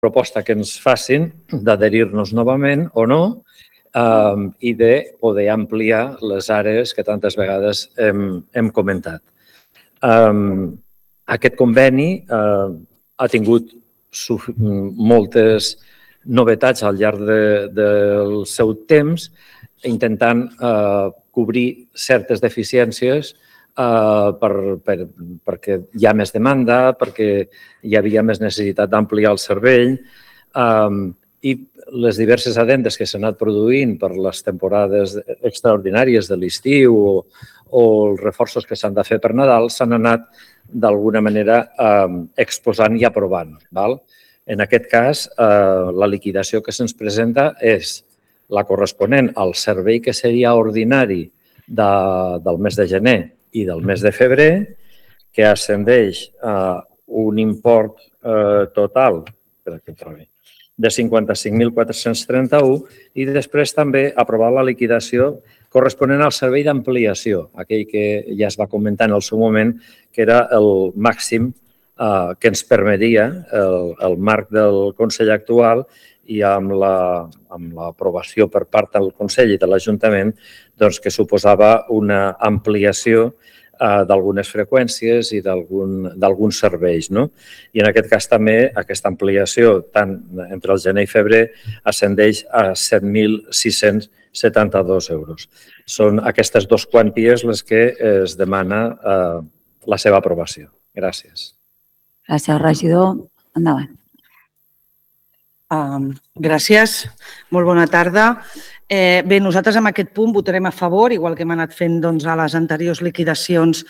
proposta que ens facin d'adherir-nos novament o no i de poder ampliar les àrees que tantes vegades hem comentat. Aquest conveni ha tingut moltes novetats al llarg del seu temps, intentant cobrir certes deficiències perquè hi ha més demanda, perquè hi havia més necessitat d'ampliar el servei i les diverses addendes que s'han anat produint per les temporades extraordinàries de l'estiu o els reforços que s'han de fer per Nadal s'han anat d'alguna manera exposant i aprovant. En aquest cas, la liquidació que se'ns presenta és la corresponent al servei que seria ordinari del mes de gener i del mes de febrer, que ascendeix a un import total de 55.431 i després també aprovar la liquidació corresponent al servei d'ampliació, aquell que ja es va comentar en el seu moment, que era el màxim que ens permetia el marc del Consell actual i amb l'aprovació per part del Consell i de l'Ajuntament que suposava una ampliació d'algunes freqüències i d'alguns serveis. I en aquest cas també aquesta ampliació, tant entre el gener i febrer, ascendeix a 7.672 euros. Són aquestes dues quanties les que es demana la seva aprovació. Gràcies. Gràcies, regidor. Endavant. Gràcies. Molt bona tarda. Bé, nosaltres en aquest punt votarem a favor, igual que hem anat fent a les anteriors liquidacions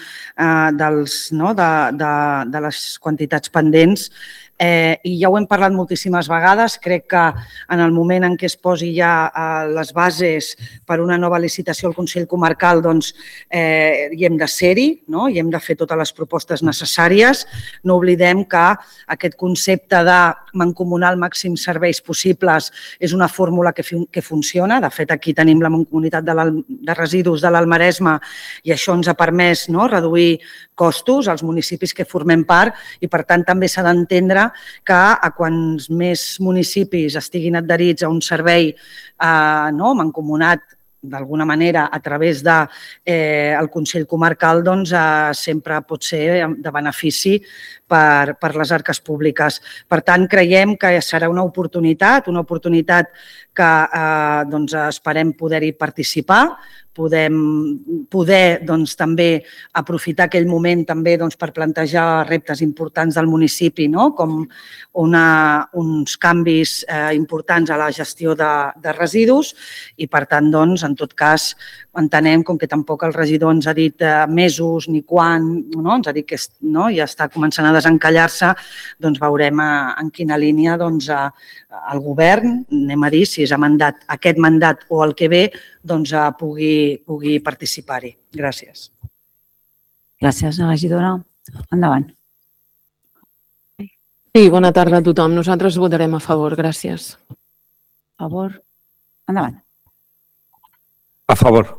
de les quantitats pendents. I ja ho hem parlat moltíssimes vegades. Crec que en el moment en què es posi ja les bases per una nova licitació al Consell Comarcal hi hem de ser-hi i hem de fer totes les propostes necessàries. No oblidem que aquest concepte de mancomunar el màxim serveis possibles és una fórmula que funciona. De fet, aquí tenim la Mancomunitat de Residus de l'Alt Maresme i això ens ha permès reduir costos als municipis que formem part i, per tant, també s'ha d'entendre que a quants més municipis estiguin adherits a un servei mancomunat d'alguna manera a través del Consell Comarcal sempre pot ser de benefici per les arques públiques. Per tant, creiem que serà una oportunitat que esperem poder-hi participar, poder també aprofitar aquell moment també per plantejar reptes importants del municipi, com uns canvis importants a la gestió de residus i, per tant, en tot cas, entenem, com que tampoc el regidor ens ha dit mesos ni quan, ens ha dit que ja està començant a desencallar-se, veurem en quina línia el govern, anem a dir, si és aquest mandat o el que ve, pugui participar-hi. Gràcies. Gràcies, regidora. Endavant. Sí, bona tarda a tothom. Nosaltres votarem a favor. Gràcies. A favor. Endavant. A favor.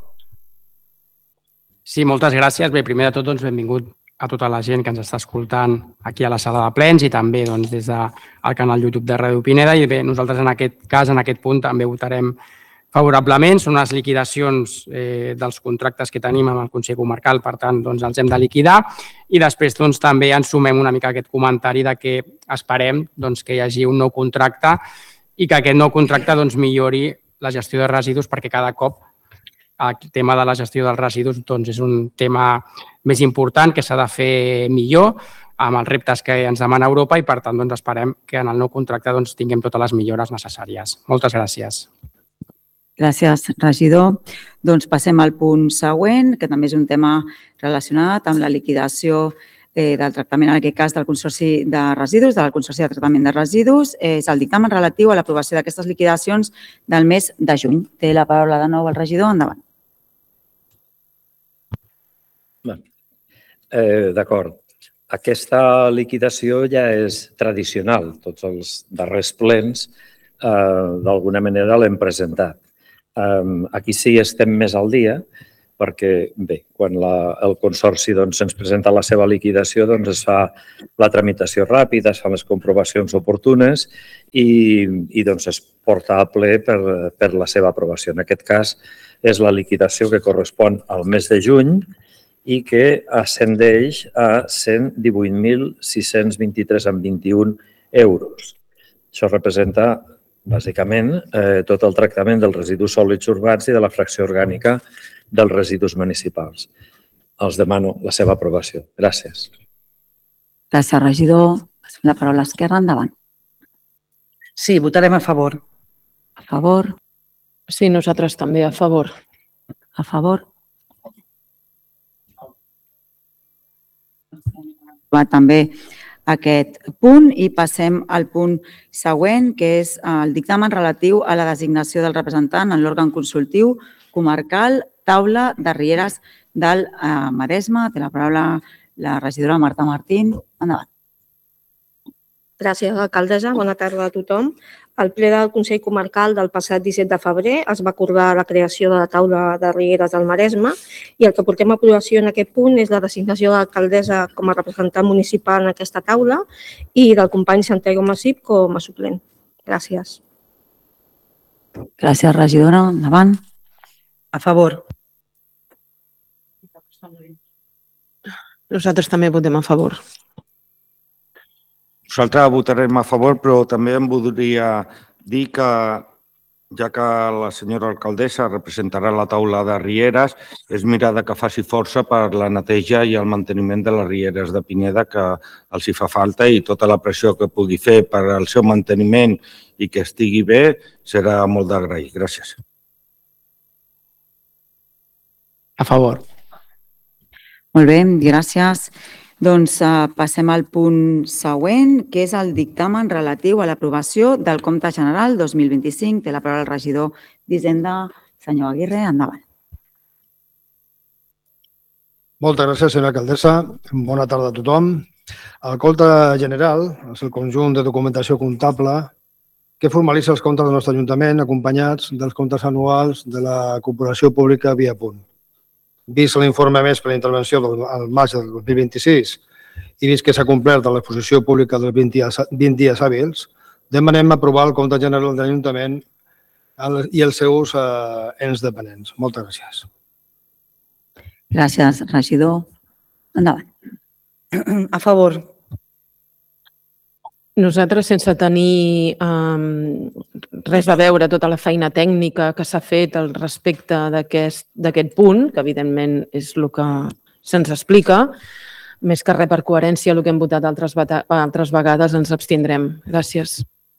Sí, moltes gràcies. Bé, primer de tot, benvingut a tota la gent que ens està escoltant aquí a la sala de plens i també des del canal YouTube de Ràdio Pineda. I bé, nosaltres en aquest cas, en aquest punt, també votarem favorablement. Són unes liquidacions dels contractes que tenim amb el Consell Comarcal, per tant, els hem de liquidar. I després també ens sumem una mica a aquest comentari que esperem que hi hagi un nou contracte i que aquest nou contracte millori la gestió de residus, perquè cada cop el tema de la gestió dels residus és un tema més important que s'ha de fer millor amb els reptes que ens demana Europa i, per tant, esperem que en el nou contracte tinguem totes les millores necessàries. Moltes gràcies. Gràcies, regidor. Passem al punt següent, que també és un tema relacionat amb la liquidació del tractament, en aquest cas, del Consorci de Residus, del Consorci de Tractament de Residus. És el dictamen relatiu a l'aprovació d'aquestes liquidacions del mes de juny. Té la paraula de nou el regidor. Endavant. D'acord. Aquesta liquidació ja és tradicional. Tots els darrers plens, d'alguna manera, l'hem presentat. Aquí sí estem més al dia, perquè, bé, quan el Consorci ens presenta la seva liquidació, es fa la tramitació ràpida, es fan les comprovacions oportunes i es porta a ple per la seva aprovació. En aquest cas, és la liquidació que correspon al mes de juny i que ascendeix a 118.623,21 euros. Això representa, bàsicament, tot el tractament dels residus sòlids urbans i de la fracció orgànica dels residus municipals. Els demano la seva aprovació. Gràcies. Gràcies, regidor. Passem la paraula a l'esquerra. Endavant. Sí, votarem a favor. A favor. Sí, nosaltres també a favor. A favor. Va també aquest punt i passem al punt següent, que és el dictamen relatiu a la designació del representant en l'òrgan consultiu comarcal Taula de Rieres del Maresme. Té la paraula la regidora Marta Martín. Endavant. Gràcies, alcaldessa. Bona tarda a tothom. Al ple del Consell Comarcal del passat 17 de febrer es va acordar la creació de la Taula de Rieres del Maresme i el que portem a aprovació en aquest punt és la designació de l'alcaldessa com a representant municipal en aquesta taula i del company Santiago Masip com a suplent. Gràcies. Gràcies, regidora. Endavant. A favor. Nosaltres també votem a favor. Nosaltres votarem a favor, però també em voldria dir que, ja que la senyora alcaldessa representarà la taula de Rieres, és mirar que faci força per la neteja i el manteniment de les Rieres de Pineda, que els hi fa falta, i tota la pressió que pugui fer per al seu manteniment i que estigui bé serà molt d'agrair. Gràcies. A favor. Molt bé, gràcies. Doncs passem al punt següent, que és el dictamen relatiu a l'aprovació del Compte General 2025. Té la paraula el regidor d'Hisenda, senyor Aguirre. Endavant. Moltes gràcies, senyora alcaldessa. Bona tarda a tothom. El Compte General és el conjunt de documentació comptable que formalitza els comptes del nostre Ajuntament acompanyats dels comptes anuals de la Corporació Pública Via Punt. Vist l'informe més per la intervenció al maig del 2026 i vist que s'ha complert l'exposició pública dels 20 dies hàbils, demanem aprovar el compte general de l'Ajuntament i els seus ens dependents. Moltes gràcies. Gràcies, regidor. Endavant. A favor. Nosaltres, sense tenir res a veure tota la feina tècnica que s'ha fet al respecte d'aquest punt, que evidentment és el que se'ns explica, més que res per coherència el que hem votat altres vegades, ens abstindrem. Gràcies.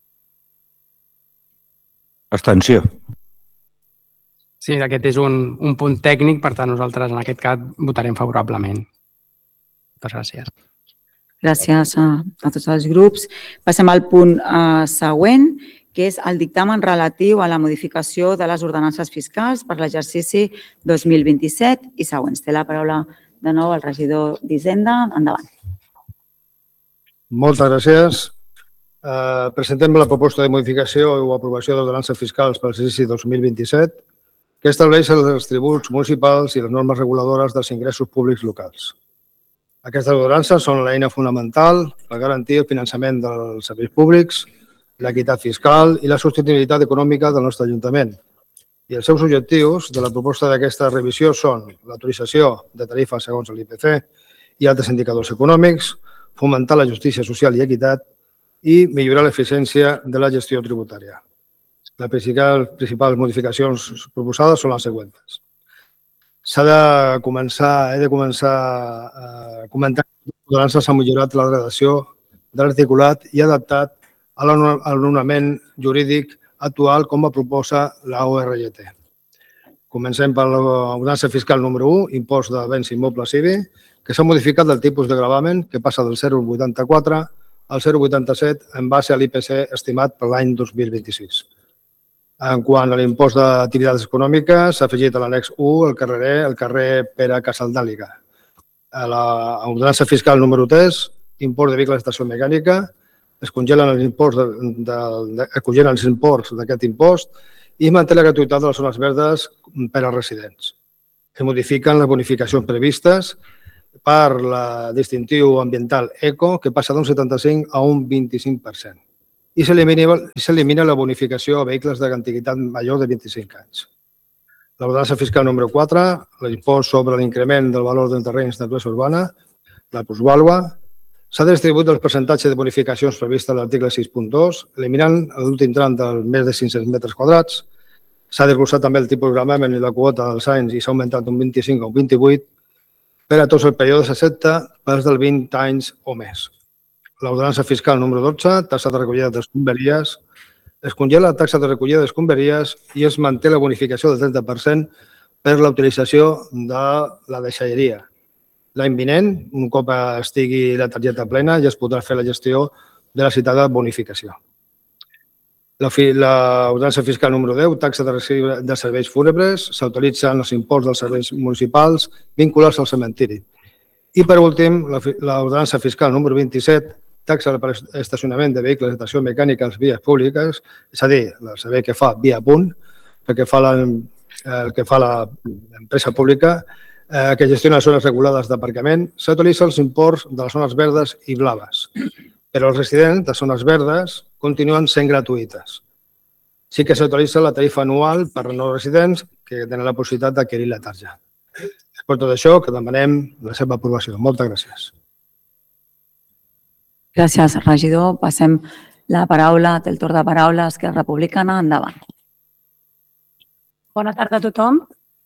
Abstenció. Sí, aquest és un punt tècnic, per tant, nosaltres en aquest cas votarem favorablement. Moltes gràcies. Gràcies a tots els grups. Passem al punt següent, que és el dictamen relatiu a la modificació de les ordenances fiscals per l'exercici 2027 i següents. Té la paraula de nou el regidor d'Hisenda. Endavant. Moltes gràcies. Presentem la proposta de modificació o aprovació d'ordenances fiscals per l'exercici 2027 que estableix els tributs municipals i les normes reguladores dels ingressos públics locals. Aquestes ordenances són l'eina fonamental per garantir el finançament dels serveis públics, l'equitat fiscal i la sostenibilitat econòmica del nostre Ajuntament. I els seus objectius de la proposta d'aquesta revisió són l'autorització de tarifes segons l'IPC i altres indicadors econòmics, fomentar la justícia social i equitat i millorar l'eficiència de la gestió tributària. Les principals modificacions proposades són les següents. He de començar a comentar que les ordenances han millorat la redacció de l'articulat i adaptat a l'ordenament jurídic actual com a proposa la ORGT. Comencem per l'ordenança fiscal número 1, impost de béns immobles IBI, que s'ha modificat el tipus de gravamen que passa del 0,84 al 0,87 en base a l'IPC estimat per l'any 2026. En quant a l'impost d'activitats econòmiques, s'ha afegit a l'annex 1 el carrer Pere Casaldàliga. A l'ordenança fiscal número 3, import de vehicles d'estació mecànica, es congelen els imports d'aquest impost i manté la gratuïtat de les zones verdes per als residents. Es modifiquen les bonificacions previstes per la distintiu ambiental ECO, que passa d'un 75 a un 25%. I s'elimina la bonificació a vehicles d'antiguitat major de 25 anys. L'ordenança fiscal número 4, l'impost sobre l'increment del valor dels terrenys de naturalesa urbana, la plusvàlua, s'ha distribuït el percentatge de bonificacions previst a l'article 6.2, eliminant l'últim tram dels més de 500 metres quadrats. S'ha desglossat també el tipus de gravamen i la quota dels anys i s'ha augmentat d'un 25 a un 28 per a tots els períodes, excepte pels del 20 anys o més. L'ordenança fiscal número 12, taxa de recollida d'escombraries. Es congela la taxa de recollida d'escombraries i es manté la bonificació del 30% per la utilització de la deixalleria. L'any vinent, un cop estigui la targeta plena, ja es podrà fer la gestió de la citada bonificació. L'ordenança fiscal número 10, taxa de serveis fúnebres, s'autoritzen els imports dels serveis municipals vinculats al cementiri. I, per últim, l'ordenança fiscal número 27, taxa per estacionament de vehicles de tracció mecànica a les vies públiques, és a dir, el servei que fa via punt, el que fa l'empresa pública, que gestiona les zones regulades d'aparcament, s'autoritzen els imports de les zones verdes i blaves, però els residents de zones verdes continuen sent gratuïtes. Sí que s'autoritza la tarifa anual per a no residents que tenen la possibilitat d'adquirir la targeta. És per tot això que demanem la seva aprovació. Moltes gràcies. Gràcies, regidor. Passem la paraula, té el torn de paraula a Esquerra Republicana. Endavant. Bona tarda a tothom.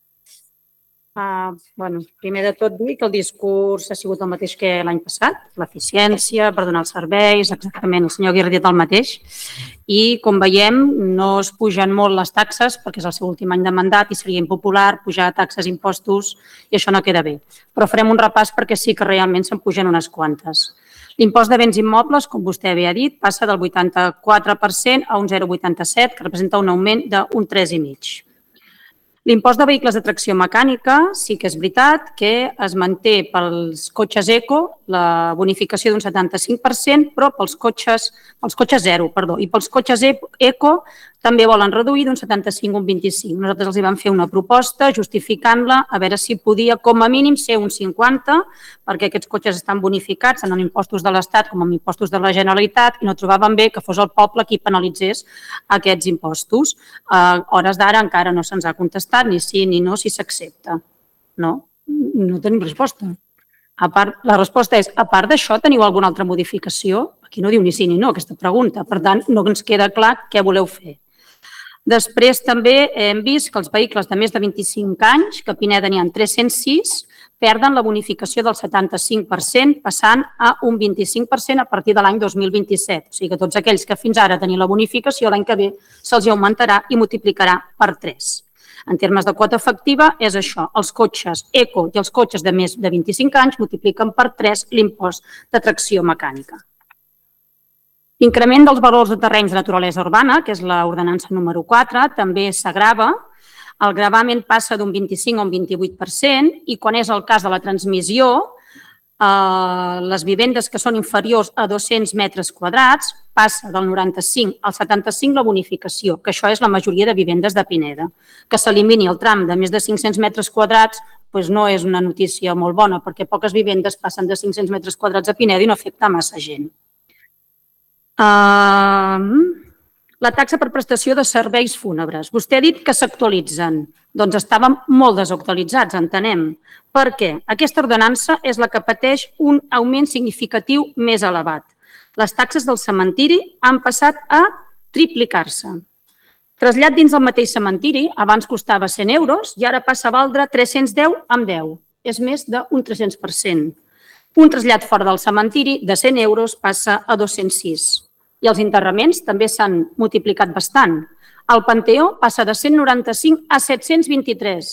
Primer de tot dir que el discurs ha sigut el mateix que l'any passat, l'eficiència per donar els serveis, exactament, el senyor Aguirre ha dit el mateix. I, com veiem, no es pugen molt les taxes perquè és el seu últim any de mandat i seria impopular pujar taxes, impostos, i això no queda bé. Però farem un repàs perquè sí que realment se'n pugen unes quantes. L'impost de béns immobles, com vostè havia dit, passa del 84% a un 0,87%, que representa un augment d'un 3,5%. L'impost de vehicles de tracció mecànica sí que és veritat que es manté pels cotxes eco la bonificació d'un 75%, però pels cotxes zero, i pels cotxes eco també volen reduir d'un 75 a un 25. Nosaltres els vam fer una proposta justificant-la a veure si podia com a mínim ser un 50, perquè aquests cotxes estan bonificats tant en impostos de l'Estat com en impostos de la Generalitat i no trobàvem bé que fos el poble qui penalitzés aquests impostos. A hores d'ara encara no se'ns ha contestat ni sí ni no si s'accepta. No tenim resposta. La resposta és, a part d'això, teniu alguna altra modificació? Aquí no diu ni sí ni no aquesta pregunta. Per tant, no ens queda clar què voleu fer. Després també hem vist que els vehicles de més de 25 anys, que a Pineda n'hi ha 306, perden la bonificació del 75%, passant a un 25% a partir de l'any 2027. O sigui que tots aquells que fins ara tenien la bonificació, l'any que ve se'ls augmentarà i multiplicarà per 3. En termes de quota efectiva és això, els cotxes eco i els cotxes de més de 25 anys multipliquen per 3 l'impost de tracció mecànica. L'increment dels valors de terrenys de naturalesa urbana, que és l'ordenança número 4, també s'agrava. El gravamen passa d'un 25 a un 28% i quan és el cas de la transmissió, les vivendes que són inferiors a 200 metres quadrats passa del 95 al 75 la bonificació, que això és la majoria de vivendes de Pineda. Que s'elimini el tram de més de 500 metres quadrats no és una notícia molt bona perquè poques vivendes passen de 500 metres quadrats a Pineda i no afecta massa gent. La taxa per prestació de serveis fúnebres. Vostè ha dit que s'actualitzen. Doncs estàvem molt desactualitzats, entenem. Per què? Aquesta ordenança és la que pateix un augment significatiu més elevat. Les taxes del cementiri han passat a triplicar-se. Trasllat dins del mateix cementiri, abans costava 100 euros i ara passa a valdre 310 amb 10. És més d'un 300%. Un trasllat fora del cementiri de 100 euros passa a 206. I els enterraments també s'han multiplicat bastant. El Panteó passa de 195 a 723,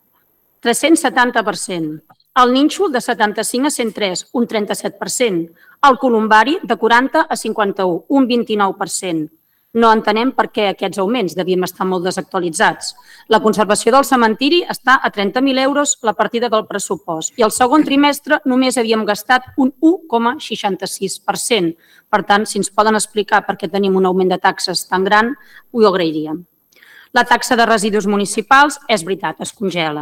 370%. El nínxol de 75 a 103, un 37%. El columbari de 40 a 51, un 29%. No entenem per què aquests augments devíem estar molt desactualitzats. La conservació del cementiri està a 30.000 euros la partida del pressupost i el segon trimestre només havíem gastat un 1,66%. Per tant, si ens poden explicar per què tenim un augment de taxes tan gran, ho agrairíem. La taxa de residus municipals, és veritat, es congela.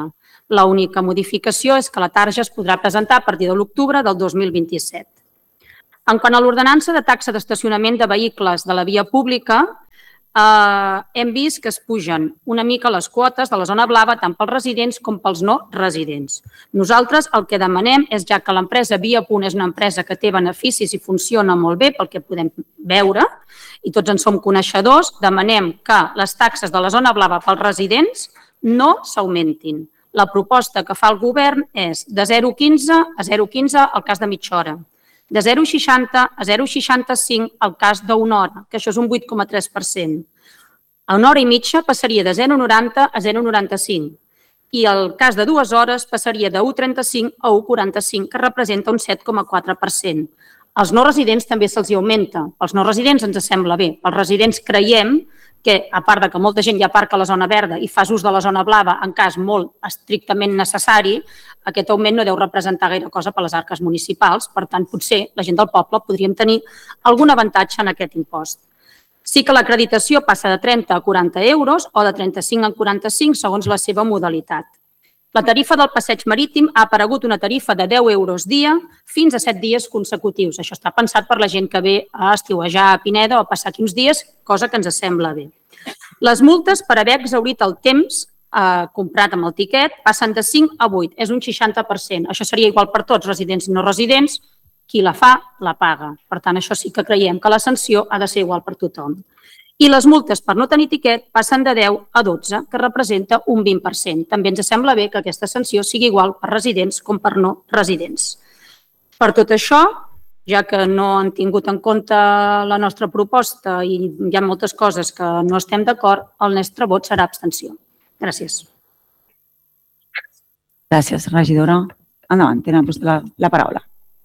L'única modificació és que la tarja es podrà presentar a partir de l'octubre del 2027. En quant a l'ordenança de taxa d'estacionament de vehicles de la via pública, hem vist que es pugen una mica les quotes de la zona blava tant pels residents com pels no residents. Nosaltres el que demanem és, ja que l'empresa Via Punt és una empresa que té beneficis i funciona molt bé pel que podem veure i tots en som coneixedors, demanem que les taxes de la zona blava pels residents no s'augmentin. La proposta que fa el govern és de 0,15 a 0,15 al cas de mitja hora, de 0,60 a 0,65 al cas d'una hora, que això és un 8,3%. A una hora i mitja passaria de 0,90 a 0,95 i el cas de 2 hores passaria de 1,35 a 1,45, que representa un 7,4%. Als no residents també se'ls augmenta. Als no residents ens sembla bé. Els residents creiem que, a part que molta gent ja aparca a la zona verda i fas ús de la zona blava en cas molt estrictament necessari, aquest augment no deu representar gaire cosa per les arques municipals. Per tant, potser la gent del poble podríem tenir algun avantatge en aquest impost. Sí que l'acreditació passa de 30 a 40 euros o de 35 a 45 segons la seva modalitat. La tarifa del passeig marítim ha aparegut una tarifa de 10 euros dia fins a 7 dies consecutius. Això està pensat per la gent que ve a estiuejar a Pineda o a passar aquí uns dies, cosa que ens sembla bé. Les multes per haver exhaurit el temps comprat amb el tiquet passen de 5 a 8, és un 60%. Això seria igual per tots, residents i no residents. Qui la fa, la paga. Per tant, això sí que creiem que la sanció ha de ser igual per tothom. I les multes per no tenir tiquet passen de 10 a 12, que representa un 20%. També ens sembla bé que aquesta sanció sigui igual per residents com per no residents. Per tot això, ja que no han tingut en compte la nostra proposta i hi ha moltes coses que no estem d'acord, el nostre vot serà abstenció. Gràcies. Gràcies, regidora. Endavant, tenen vostè la paraula.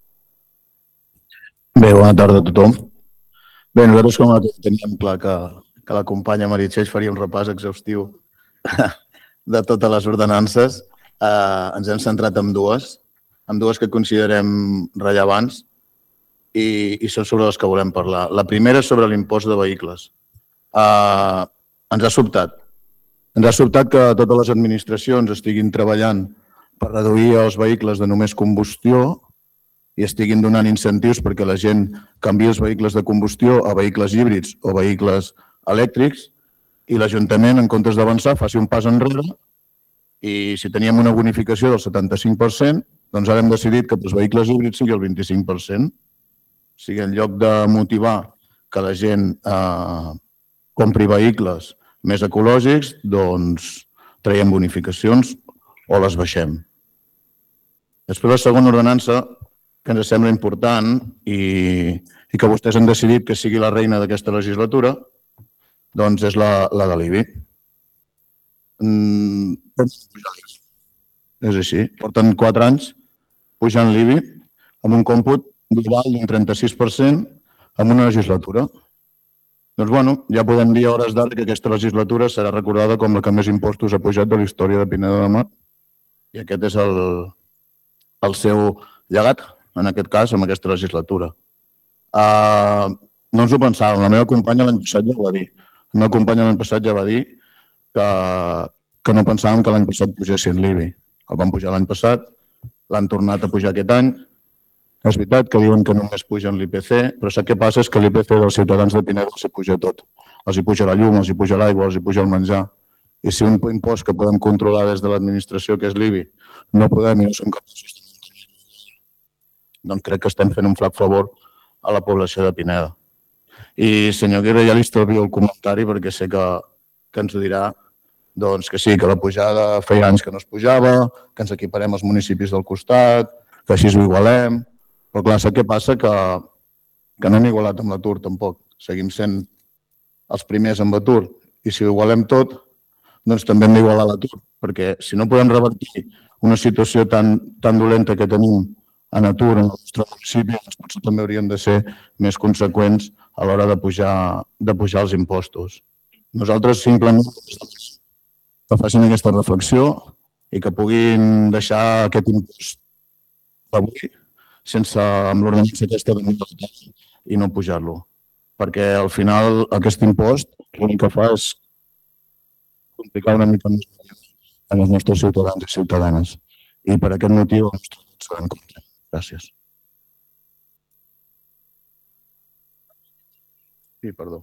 Bé, bona tarda a tothom. Bé, nosaltres com que teníem clar que la companya Meritxell faria un repàs exhaustiu de totes les ordenances, ens hem centrat en dues que considerem rellevants i són sobre les que volem parlar. La primera és sobre l'impost de vehicles. Ens ha sobtat. Ens ha sobtat que totes les administracions estiguin treballant per reduir els vehicles de només combustió i estiguin donant incentius perquè la gent canviï els vehicles de combustió a vehicles híbrids o vehicles elèctrics i l'Ajuntament, en comptes d'avançar, faci un pas enrere i si teníem una bonificació del 75%, doncs ara hem decidit que pels vehicles híbrids sigui el 25%. O sigui, en lloc de motivar que la gent compri vehicles més ecològics, doncs traiem bonificacions o les baixem. Després, la segona ordenança que ens sembla important i que vostès han decidit que sigui la reina d'aquesta legislatura, doncs és la de l'IBI. És així, porten 4 anys pujant l'IBI amb un còmput global d'un 36% en una legislatura. Doncs, bueno, ja podem dir a hores d'ara que aquesta legislatura serà recordada com la que més impostos ha pujat de la història de Pineda de Mar i aquest és el seu llegat, en aquest cas, amb aquesta legislatura. No ens ho pensàvem. La meva companya l'any passat ja ho va dir. La meva companya l'any passat ja va dir que no pensàvem que l'any passat pugessin l'IBI. El van pujar l'any passat, l'han tornat a pujar aquest any. És veritat que diuen que només pugen l'IPC, però sap què passa? És que l'IPC dels ciutadans de Pineda els puja tot. Els puja la llum, els puja l'aigua, els puja el menjar. I si un impost que podem controlar des de l'administració, que és l'IBI, no podem i no som capaços de doncs crec que estem fent un flac favor a la població de Pineda. I, senyor Aguirre, ja li estalvio el comentari perquè sé que ens ho dirà que sí, que la pujada feia anys que no es pujava, que ens equiparem als municipis del costat, que així ho igualem. Però clar, sap què passa? Que no hem igualat amb l'atur tampoc. Seguim sent els primers amb atur. I si ho igualem tot, doncs també hem d'igualar l'atur. Perquè si no podem revertir una situació tan dolenta que tenim en atur en el nostre municipi, potser també hauríem de ser més conseqüents a l'hora de pujar els impostos. Nosaltres simplement que facin aquesta reflexió i que puguin deixar aquest impost avui sense amb l'ordenança aquesta de modalitat i no pujar-lo. Perquè al final aquest impost l'únic que fa és complicar una mica més en els nostres ciutadans i ciutadanes. I per aquest motiu el nostre vot serà en contra. Gràcies. Sí, perdó.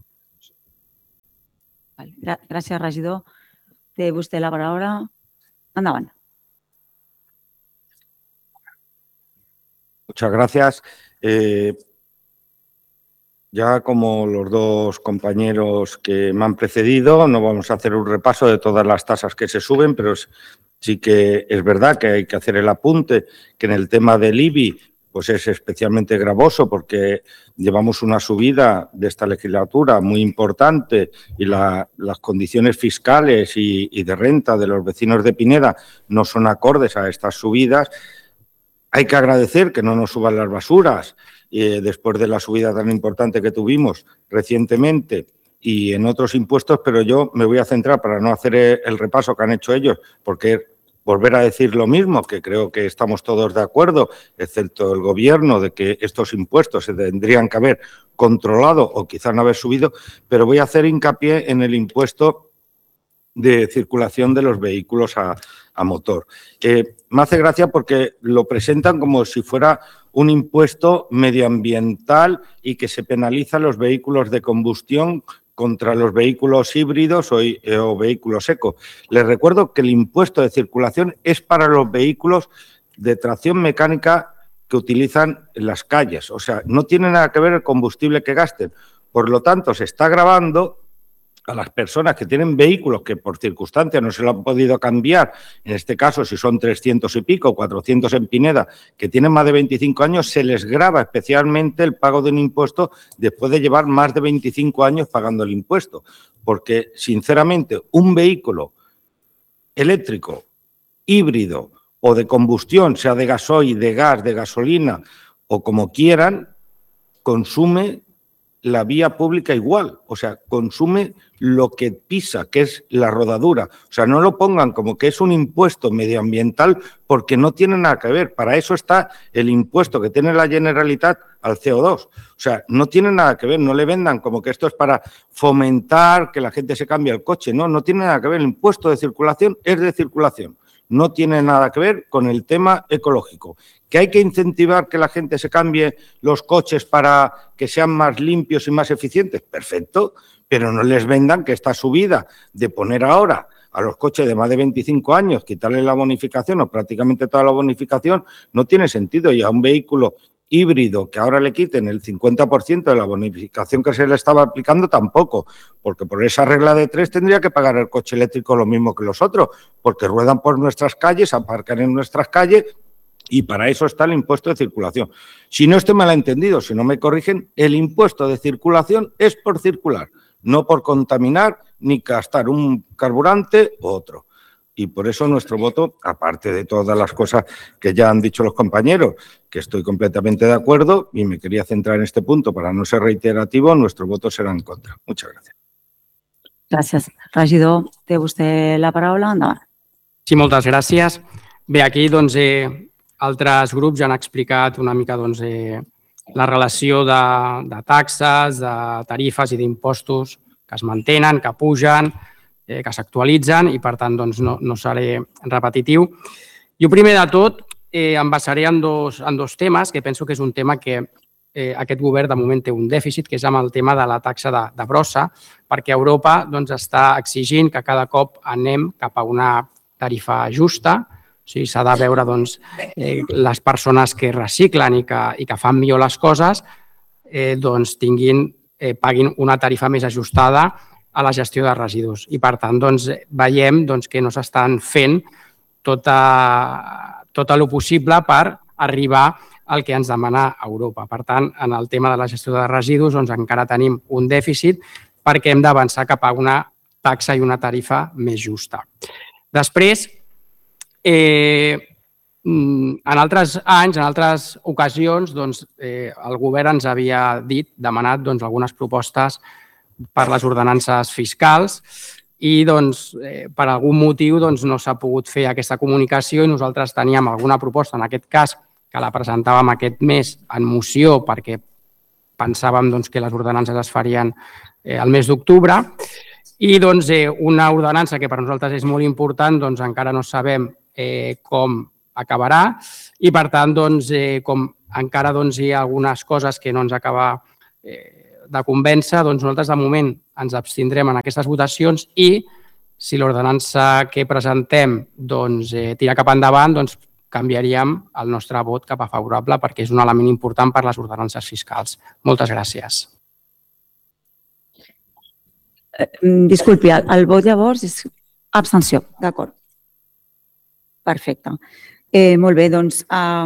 Gràcies, regidor. Té vostè la paraula. Endavant. Muchas gracias. Ya como los dos compañeros que me han precedido, no vamos a hacer un repaso de todas las tasas que se suben, pero sí que es verdad que hay que hacer el apunte que en el tema del IBI pues es especialmente gravoso porque llevamos una subida de esta legislatura muy importante y las condiciones fiscales y de renta de los vecinos de Pineda no son acordes a estas subidas. Hay que agradecer que no nos suban las basuras después de la subida tan importante que tuvimos recientemente y en otros impuestos, pero yo me voy a centrar para no hacer el repaso que han hecho ellos, porque volver a decir lo mismo, que creo que estamos todos de acuerdo, excepto el Gobierno, de que estos impuestos se tendrían que haber controlado o quizás no haber subido, pero voy a hacer hincapié en el impuesto de circulación de los vehículos a motor. Me hace gracia porque lo presentan como si fuera un impuesto medioambiental y que se penaliza los vehículos de combustión contra los vehículos híbridos o vehículos eco. Les recuerdo que el impuesto de circulación es para los vehículos de tracción mecánica que utilizan en las calles. O sea, no tiene nada que ver el combustible que gasten. Por lo tanto, se está gravando a las personas que tienen vehículos que por circunstancias no se lo han podido cambiar, en este caso si son 300 y pico, 400 en Pineda, que tienen más de 25 años, se les grava especialmente el pago de un impuesto después de llevar más de 25 años pagando el impuesto. Porque, sinceramente, un vehículo eléctrico, híbrido o de combustión, sea de gasoil, de gas, de gasolina o como quieran, consume la vía pública igual, o sea, consume lo que pisa, que es la rodadura. O sea, no lo pongan como que es un impuesto medioambiental porque no tiene nada que ver. Para eso está el impuesto que tiene la Generalitat al CO2. O sea, no tiene nada que ver, no le vendan como que esto es para fomentar que la gente se cambie el coche. No, no tiene nada que ver. El impuesto de circulación es de circulación. No tiene nada que ver con el tema ecológico. ¿Que hay que incentivar que la gente se cambie los coches para que sean más limpios y más eficientes? Perfecto, pero no les vendan que esta subida de poner ahora a los coches de más de 25 años, quitarle la bonificación o prácticamente toda la bonificación, no tiene sentido. Y a un vehículo híbrido que ahora le quiten el 50% de la bonificación que se le estaba aplicando tampoco, porque por esa regla de 3 tendría que pagar el coche eléctrico lo mismo que los otros, porque ruedan por nuestras calles, aparcan en nuestras calles y para eso está el impuesto de circulación. Si no estoy malentendido, si no me corrigen, el impuesto de circulación es por circular, no por contaminar ni gastar un carburante u otro. Y por eso nuestro voto, aparte de todas las cosas que ya han dicho los compañeros, que estoy completamente de acuerdo y me quería centrar en este punto para no ser reiterativo, nuestro voto serà en contra. Muchas gracias. Gràcies. Regidor, té vostè la paraula. Endavant. Sí, moltes gràcies. Bé, aquí doncs, altres grups ja han explicat una mica doncs, la relació de taxes, de tarifes i d'impostos que es mantenen, que pugen, que s'actualitzen i, per tant, doncs, no seré repetitiu. Jo, primer de tot, em basaré en dos temes, que penso que és un tema que aquest govern de moment té un dèficit, que és amb el tema de la taxa de brossa, perquè Europa doncs, està exigint que cada cop anem cap a una tarifa justa. O sigui, s'ha de veure doncs, les persones que reciclen i que fan millor les coses doncs, paguin una tarifa més ajustada a la gestió de residus. I, per tant, doncs, veiem doncs, que no s'estan fent tot el possible per arribar al que ens demana Europa. Per tant, en el tema de la gestió de residus doncs, encara tenim un dèficit perquè hem d'avançar cap a una taxa i una tarifa més justa. Després, en altres anys, en altres ocasions, doncs, el govern ens havia demanat doncs, algunes propostes per les ordenances fiscals i doncs, per algun motiu doncs, no s'ha pogut fer aquesta comunicació i nosaltres teníem alguna proposta, en aquest cas, que la presentàvem aquest mes en moció perquè pensàvem doncs, que les ordenances es farien el mes d'octubre I una ordenança que per nosaltres és molt important, encara no sabem com acabarà i, per tant, com encara hi ha algunes coses que no ens acaba de convèncer, nosaltres de moment ens abstindrem en aquestes votacions i si l'ordenança que presentem tira cap endavant, canviaríem el nostre vot cap a favorable perquè és un element important per les ordenances fiscals. Moltes gràcies. Disculpi, el vot llavors és abstenció, d'acord. Perfecte. Molt bé, doncs,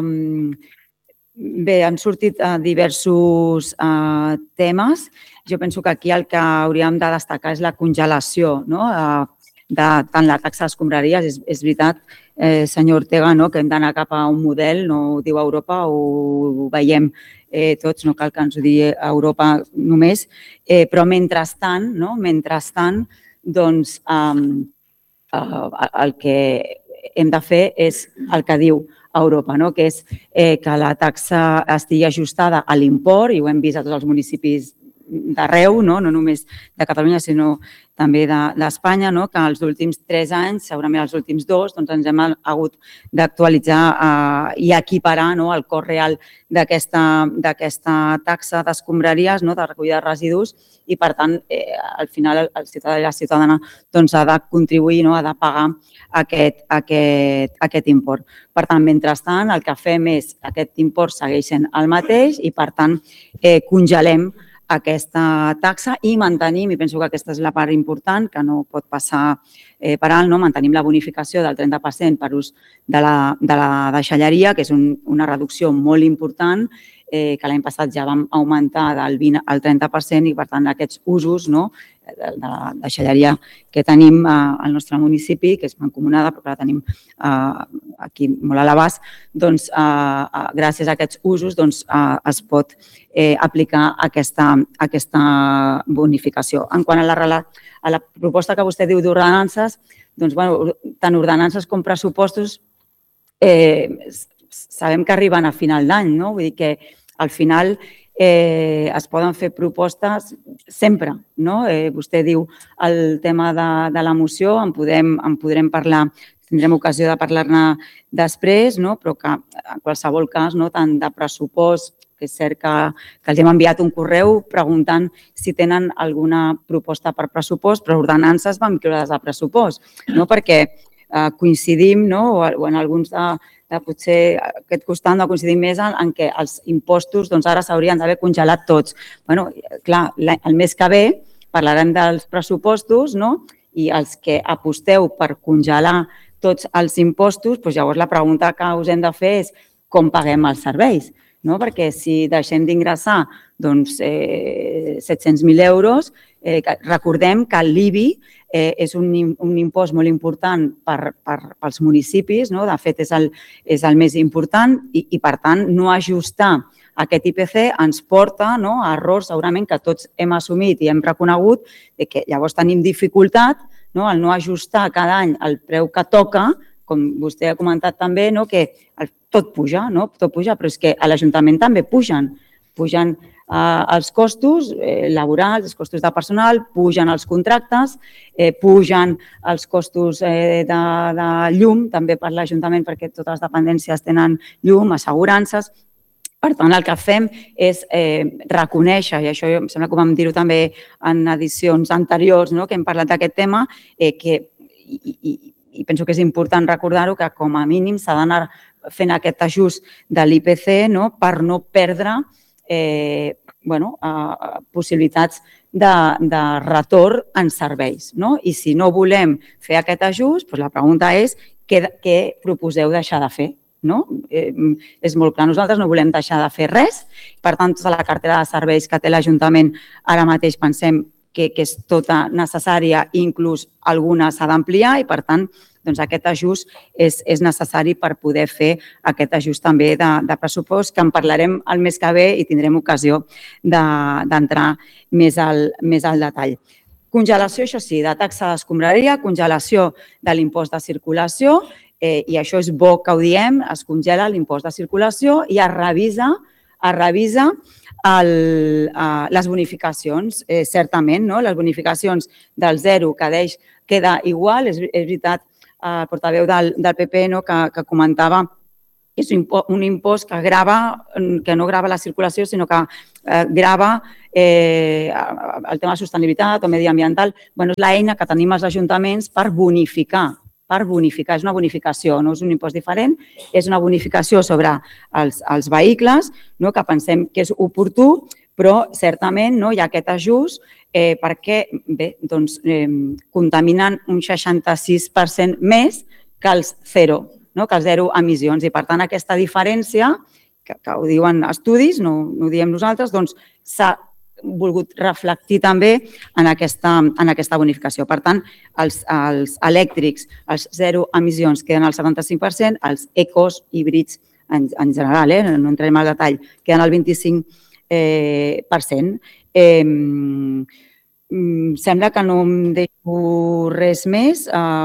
bé, han sortit diversos temes. Jo penso que aquí el que hauríem de destacar és la congelació de tant la taxa d'escombraries. És veritat, senyor Ortega, que hem d'anar cap a un model, no ho diu Europa, ho veiem tots, no cal que ens ho digui Europa només, però mentrestant, doncs el que hem de fer és el que diu Europa, que és que la taxa estigui ajustada a l'import, i ho hem vist a tots els municipis d'arreu, no només de Catalunya, sinó també d'Espanya, que els últims 3 anys, segurament els últims 2, ens hem hagut d'actualitzar i equiparar el cost real d'aquesta taxa d'escombraries, de recollida de residus, i per tant, al final, el ciutadà i la ciutadana ha de contribuir, ha de pagar aquest import. Per tant, mentrestant, el que fem és que aquest import segueix sent el mateix i, per tant, congelem aquesta taxa i mantenim, i penso que aquesta és la part important, que no pot passar per alt, mantenim la bonificació del 30% per ús de la deixalleria, que és una reducció molt important, que l'any passat ja vam augmentar del 20 al 30% i, per tant, aquests usos de la deixalleria que tenim al nostre municipi, que és mancomunada, però que la tenim aquí molt a l'abast, doncs, gràcies a aquests usos es pot aplicar aquesta bonificació. En quant a la proposta que vostè diu d'ordenances, doncs, tant ordenances com pressupostos sabem que arriben a final d'any, no? Vull dir que al final es poden fer propostes sempre, no? Vostè diu el tema de la moció, en podrem parlar, tindrem ocasió de parlar-ne després, però que en qualsevol cas, tant de pressupost, que és cert que els hem enviat un correu preguntant si tenen alguna proposta per pressupost, però ordenances vam incloure de pressupost, perquè coincidim, o en alguns potser aquest costat no coincidim més en què els impostos ara s'haurien d'haver congelat tots. Clar, el mes que ve parlarem dels pressupostos i els que aposteu per congelar tots els impostos, llavors la pregunta que us hem de fer és com paguem els serveis, perquè si deixem d'ingressar 700.000 euros, recordem que l'IBI és un impost molt important pels municipis, de fet és el més important i, per tant, no ajustar aquest IPC ens porta a errors segurament que tots hem assumit i hem reconegut que llavors tenim dificultat al no ajustar cada any el preu que toca, com vostè ha comentat també, que tot puja, però és que a l'Ajuntament també pugen els costos laborals, els costos de personal, pugen els contractes, pugen els costos de llum, també per l'Ajuntament, perquè totes les dependències tenen llum, assegurances. Per tant, el que fem és reconèixer, i això em sembla que vam dir-ho també en edicions anteriors que hem parlat d'aquest tema, i penso que és important recordar-ho, que com a mínim s'ha d'anar fent aquest ajust de l'IPC per no perdre possibilitats de retorn en serveis. I si no volem fer aquest ajust, la pregunta és què proposeu deixar de fer? És molt clar, nosaltres no volem deixar de fer res, per tant, tota la cartera de serveis que té l'Ajuntament ara mateix pensem que és tota necessària, inclús alguna s'ha d'ampliar i, per tant, aquest ajust és necessari per poder fer aquest ajust també de pressupost, que en parlarem el mes que ve i tindrem ocasió d'entrar més al detall. Congelació, això sí, de taxa d'escombraria, congelació de l'impost de circulació, i això és bo que ho diem, es congela l'impost de circulació i es revisa es revisa les bonificacions, certament, les bonificacions del 0 queda igual, és veritat, el portaveu del PP que comentava que és un impost que no grava la circulació, sinó que grava el tema de sostenibilitat o mediambiental. És l'eina que tenim els ajuntaments per bonificar, és una bonificació, no és un impost diferent, és una bonificació sobre els vehicles, que pensem que és oportú, però certament hi ha aquest ajust perquè contaminen un 66% més que els zero emissions. I, per tant, aquesta diferència, que ho diuen estudis, no ho diem nosaltres, s'ha volgut reflectir també en aquesta bonificació. Per tant, els elèctrics, els zero emissions, queden al 75%, els ecos, híbrids, en general, no entrem al detall, queden al 25%. Sembla que no em deixo res més.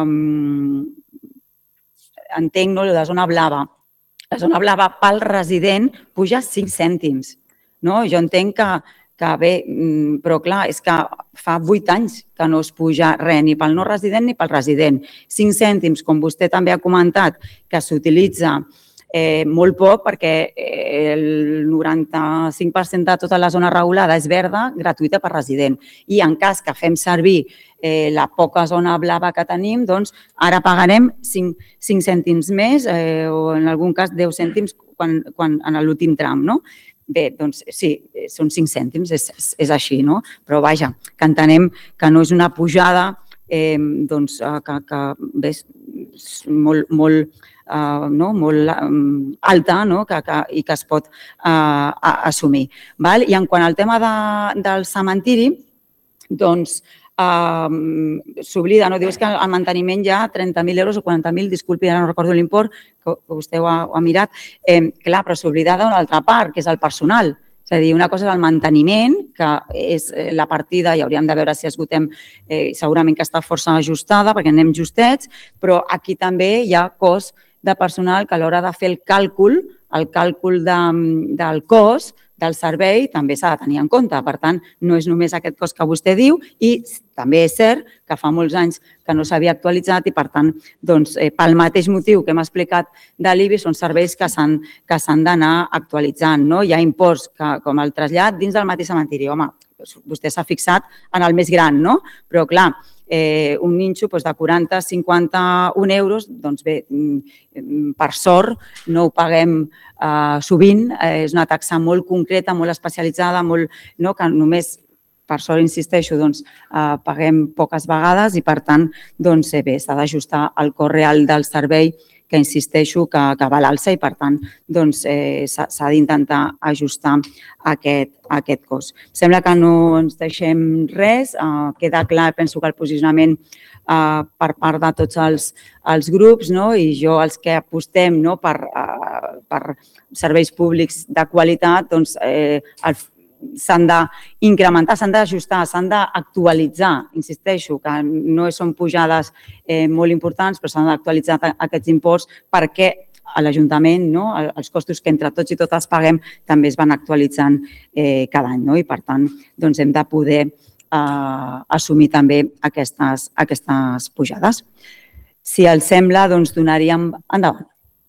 Entenc la zona blava. La zona blava pel resident puja 5 cèntims. Jo entenc que bé, però clar, és que fa 8 anys que no es puja res, ni pel no resident ni pel resident. 5 cèntims, com vostè també ha comentat, que s'utilitza molt poc perquè el 95% de tota la zona regulada és verda, gratuïta per resident. I en cas que fem servir la poca zona blava que tenim, doncs ara pagarem 5 cèntims més o en algun cas 10 cèntims en l'últim tram. Bé, doncs sí, són 5 cèntims, és així, però vaja, que entenem que no és una pujada que és molt alta i que es pot assumir. I en quant al tema del cementiri, doncs s'oblida, diu que el manteniment hi ha 30.000 euros o 40.000, disculpi, ara no recordo l'import, que vostè ho ha mirat, clar, però s'oblida d'una altra part, que és el personal. És a dir, una cosa és el manteniment, que és la partida, i hauríem de veure si esgotem, segurament que està força ajustada, perquè anem justets, però aquí també hi ha cost de personal que a l'hora de fer el càlcul del cost del servei també s'ha de tenir en compte. Per tant, no és només aquest cost que vostè diu i també és cert que fa molts anys que no s'havia actualitzat i, per tant, pel mateix motiu que hem explicat de l'IBI, són serveis que s'han d'anar actualitzant. Hi ha imports com el trasllat dins del mateix cementiri. Home, vostè s'ha fixat en el més gran, però clar, un ninxo de 40 a 51 euros, doncs bé, per sort no ho paguem sovint, és una taxa molt concreta, molt especialitzada, que només, per sort, insisteixo, paguem poques vegades i, per tant, bé, s'ha d'ajustar el cost real del servei, que insisteixo que va a l'alça i, per tant, s'ha d'intentar ajustar aquest cost. Sembla que no ens deixem res, queda clar, penso que el posicionament per part de tots els grups i jo els que apostem per serveis públics de qualitat, s'han d'incrementar, s'han d'ajustar, s'han d'actualitzar. Insisteixo que no són pujades molt importants, però s'han d'actualitzar aquests imports perquè a l'Ajuntament els costos que entre tots i totes paguem també es van actualitzant cada any i, per tant, hem de poder assumir també aquestes pujades. Si els sembla, donaríem endavant.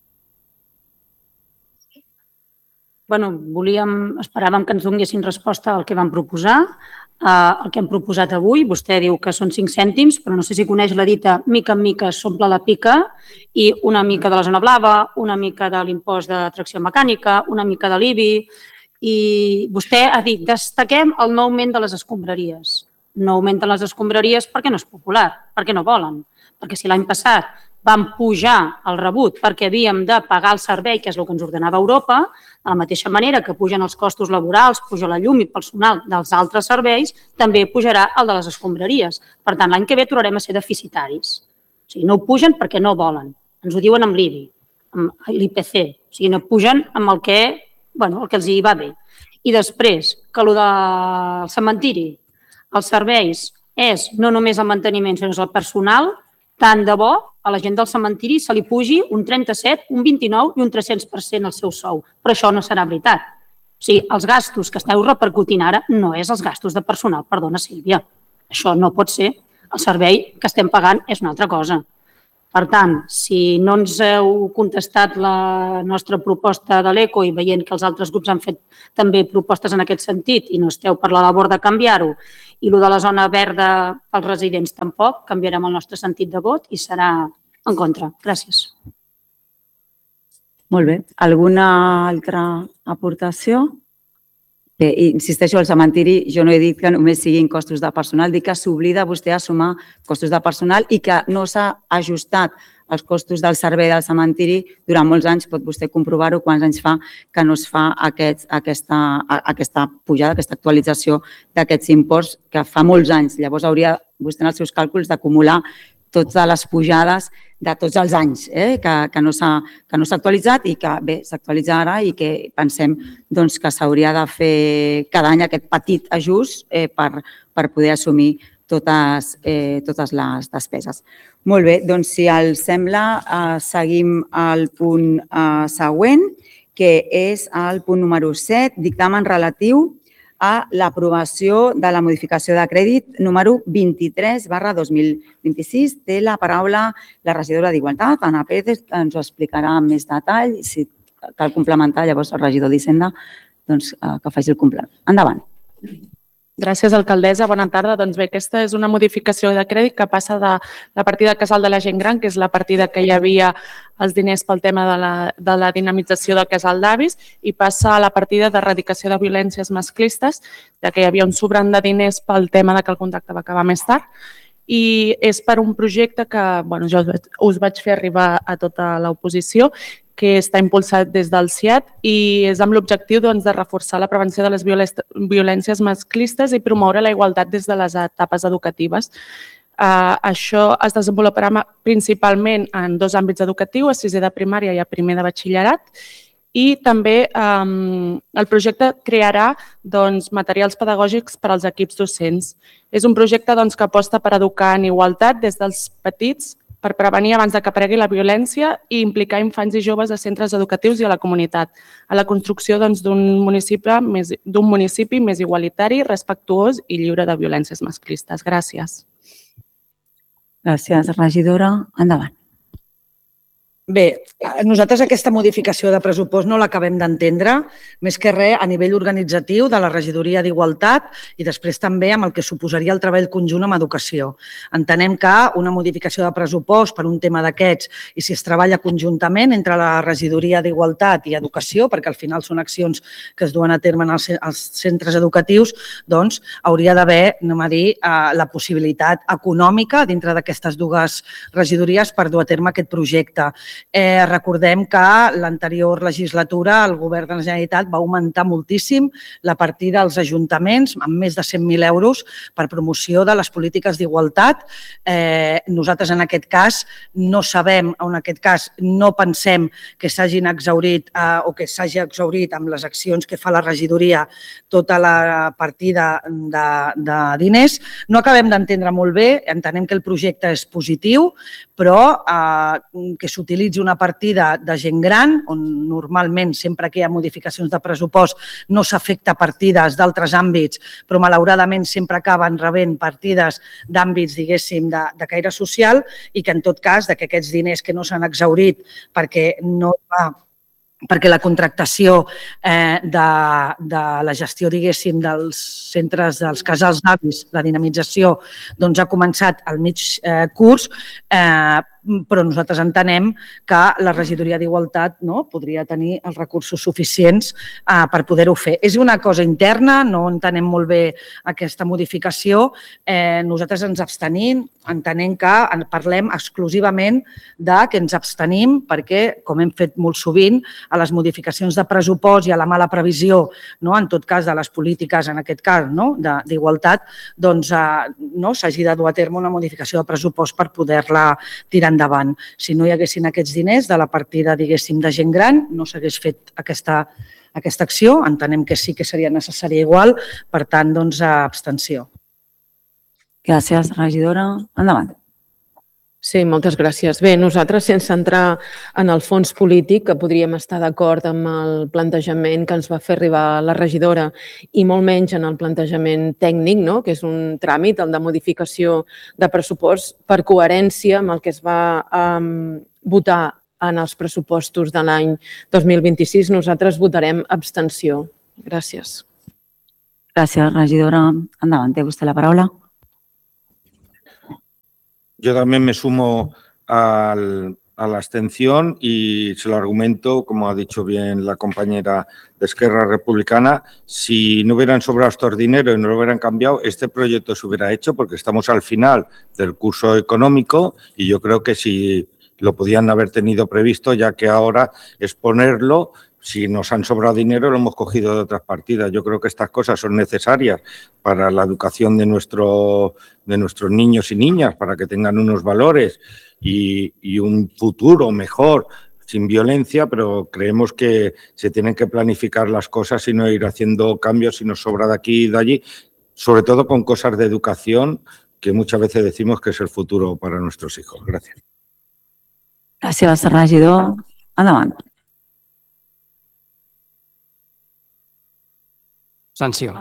Esperàvem que ens donessin resposta al que vam proposar, el que hem proposat avui. Vostè diu que són 5 cèntims, però no sé si coneix la dita mica en mica s'omple la pica i una mica de la zona blava, una mica de l'impost de tracció mecànica, una mica de l'IBI. I vostè ha dit, destaquem el no augment de les escombraries. No augmenten les escombraries perquè no és popular, perquè no volen. Perquè si l'any passat vam pujar el rebut perquè havíem de pagar el servei, que és el que ens ordenava Europa, de la mateixa manera que pugen els costos laborals, puja la llum i personal dels altres serveis, també pujarà el de les escombraries. Per tant, l'any que ve tornarem a ser deficitaris. O sigui, no ho pugen perquè no volen. Ens ho diuen amb l'IBI, amb l'IPC. O sigui, no pugen amb el que els hi va bé. I després, que el del cementiri, els serveis, és no només el manteniment, sinó el personal, tant de bo a la gent del cementiri se li pugi un 37, un 29 i un 300% el seu sou. Però això no serà veritat. O sigui, els gastos que esteu repercutint ara no és els gastos de personal, perdona, Sílvia. Això no pot ser. El servei que estem pagant és una altra cosa. Per tant, si no ens heu contestat la nostra proposta de l'ECO i veient que els altres grups han fet també propostes en aquest sentit i no esteu per la labor de canviar-ho, i el de la zona verda pels residents tampoc, canviarem el nostre sentit de vot i serà en contra. Gràcies. Molt bé. Alguna altra aportació? Bé, insisteixo, al cementiri jo no he dit que només siguin costos de personal, dic que s'oblida vostè a sumar costos de personal i que no s'ha ajustat els costos del servei del cementiri durant molts anys, pot vostè comprovar-ho quants anys fa que no es fa aquesta pujada, aquesta actualització d'aquests imports que fa molts anys. Llavors hauria vostè en els seus càlculs d'acumular totes les pujades de tots els anys que no s'ha actualitzat i que bé, s'actualitza ara i que pensem que s'hauria de fer cada any aquest petit ajust per poder assumir totes les despeses. Molt bé, doncs si els sembla, seguim al punt següent, que és el punt número 7, dictamen relatiu a l'aprovació de la modificació de crèdit número 23/2026. Té la paraula la regidora d'Igualtat, Anna Pérez, que ens ho explicarà amb més detall. Si cal complementar, llavors el regidor d'Hisenda que faci el complement. Endavant. Gràcies, alcaldessa. Bona tarda. Doncs bé, aquesta és una modificació de crèdit que passa de la partida Casal de la Gent Gran, que és la partida que hi havia els diners pel tema de la dinamització del casal d'avis, i passa a la partida d'erradicació de violències masclistes, ja que hi havia un sobrant de diners pel tema que el contracte va acabar més tard. I és per un projecte que jo us vaig fer arribar a tota l'oposició, que està impulsat des del CIAT i és amb l'objectiu de reforçar la prevenció de les violències masclistes i promoure la igualtat des de les etapes educatives. Això es desenvoluparà principalment en dos àmbits educatius, a sisè de primària i a primer de batxillerat, i també el projecte crearà materials pedagògics per als equips docents. És un projecte que aposta per educar en igualtat des dels petits, per prevenir abans que aparegui la violència i implicar infants i joves a centres educatius i a la comunitat, a la construcció d'un municipi més igualitari, respectuós i lliure de violències masclistes. Gràcies. Gràcies, regidora. Endavant. Bé, nosaltres aquesta modificació de pressupost no l'acabem d'entendre, més que res a nivell organitzatiu de la regidoria d'Igualtat i després també amb el que suposaria el treball conjunt amb educació. Entenem que una modificació de pressupost per un tema d'aquests i si es treballa conjuntament entre la regidoria d'Igualtat i educació, perquè al final són accions que es duen a terme als centres educatius, doncs hauria d'haver, la possibilitat econòmica dintre d'aquestes dues regidories per dur a terme aquest projecte. Recordem que l'anterior legislatura el govern de la Generalitat va augmentar moltíssim la partida als ajuntaments amb més de 100.000 euros per promoció de les polítiques d'igualtat. Nosaltres en aquest cas no sabem, en aquest cas no pensem que s'hagin exhaurit o que s'hagi exhaurit amb les accions que fa la regidoria tota la partida de diners. No acabem d'entendre molt bé, entenem que el projecte és positiu, però que s'utilitzi una partida de gent gran, on normalment sempre que hi ha modificacions de pressupost no s'afecta partides d'altres àmbits, però malauradament sempre acaben rebent partides d'àmbits, diguéssim, de caire social i que en tot cas que aquests diners que no s'han exhaurit perquè la contractació de la gestió, diguéssim, dels centres, dels casals d'avis, la dinamització, doncs ha començat al mig curs, però nosaltres entenem que la regidoria d'Igualtat podria tenir els recursos suficients per poder-ho fer. És una cosa interna, no entenem molt bé aquesta modificació. Nosaltres ens abstenim, entenem que parlem exclusivament que ens abstenim perquè, com hem fet molt sovint, a les modificacions de pressupost i a la mala previsió, en tot cas de les polítiques, en aquest cas d'igualtat, doncs s'hagi de dur a terme una modificació de pressupost per poder-la tirar endavant. Si no hi haguessin aquests diners de la partida, diguéssim, de gent gran, no s'hagués fet aquesta acció. Entenem que sí que seria necessària igual, per tant, doncs, abstenció. Gràcies, regidora. Endavant. Sí, moltes gràcies. Bé, nosaltres, sense entrar en el fons polític, que podríem estar d'acord amb el plantejament que ens va fer arribar la regidora i molt menys en el plantejament tècnic, no? Que és un tràmit, el de modificació de pressupost, per coherència amb el que es va votar en els pressupostos de l'any 2026, nosaltres votarem abstenció. Gràcies. Gràcies, regidora. Endavant, té vostè la paraula. Yo también me sumo a la abstención y se lo argumento, como ha dicho bien la compañera de Esquerra Republicana, si no hubieran sobrado estos dineros y no lo hubieran cambiado, este proyecto se hubiera hecho porque estamos al final del curso económico y yo creo que si lo podían haber tenido previsto, ya que ahora es ponerlo. Si nos han sobrado dinero, lo hemos cogido de otras partidas. Yo creo que estas cosas son necesarias para la educación de nuestros niños y niñas, para que tengan unos valores y un futuro mejor, sin violencia, pero creemos que se tienen que planificar las cosas y no ir haciendo cambios si nos sobra de aquí y de allí, sobre todo con cosas de educación, que muchas veces decimos que es el futuro para nuestros hijos. Gracias. Gràcies, regidor. Endavant. Sanció.